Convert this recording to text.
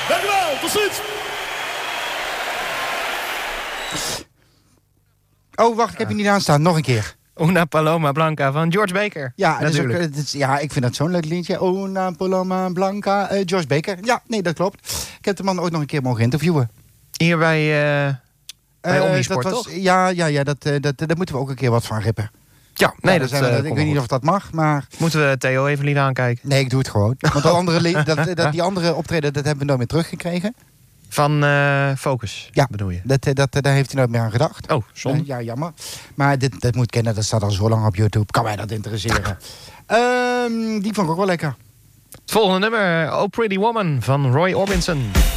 Dankjewel, tot ziens. Oh, wacht, ik heb je niet aanstaan. Nog een keer. Una Paloma Blanca van George Baker. Ja, natuurlijk. Ja, ik vind dat zo'n leuk liedje. Una Paloma Blanca, George Baker. Ja, nee, dat klopt. Ik heb de man ooit nog een keer mogen interviewen. Hier bij Omnisport, toch? Ja, daar moeten we ook een keer wat van rippen. Ja, nee, dat ik weet niet of dat mag, maar... Moeten we Theo even lieten aankijken? Nee, ik doe het gewoon. Want die andere optreden, dat hebben we nooit meer teruggekregen. Van Focus, ja, bedoel je? Daar heeft hij nooit meer aan gedacht. Oh, zonde. Ja, jammer. Maar dit moet kennen, dat staat al zo lang op YouTube. Kan mij dat interesseren? Die vond ik ook wel lekker. Het volgende nummer, Oh Pretty Woman van Roy Orbison.